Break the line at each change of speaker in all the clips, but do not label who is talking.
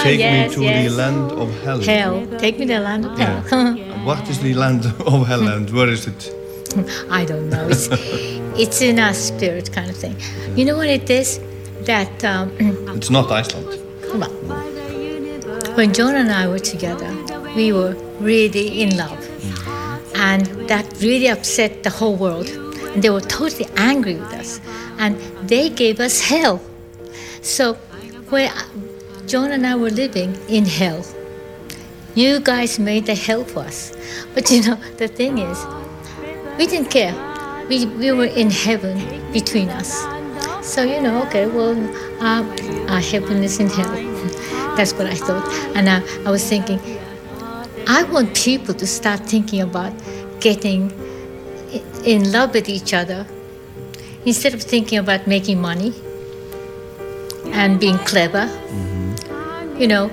Take
yes,
me to
yes.
the land of hell.
Hell. Take me to the land of hell.
What is the land of hell and where is it?
I don't know. It's in our spirit kind of thing. You know what it is? That
It's not Iceland.
well, when John and I were together, we were really in love. And that really upset the whole world. And they were totally angry with us. And they gave us hell. So where John and I were living in hell, you guys made the hell for us. But you know, the thing is, we didn't care. We were in heaven between us. So, you know, okay, well, our heaven is in hell. That's what I thought. And I was thinking, I want people to start thinking about getting in love with each other instead of thinking about making money and being clever. You know,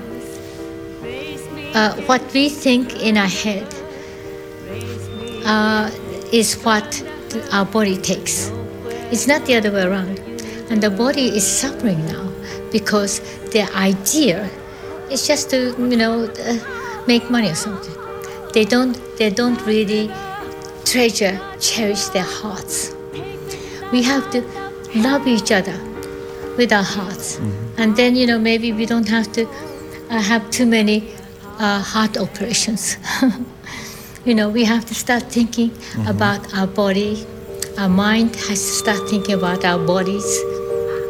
what we think in our head is what our body takes. It's not the other way around. And the body is suffering now because their idea is just to, you know, make money or something. They don't really cherish their hearts. We have to love each other with our hearts. And then, you know, maybe we don't have to have too many heart operations. You know, we have to start thinking about our body. Our mind has to start thinking about our bodies.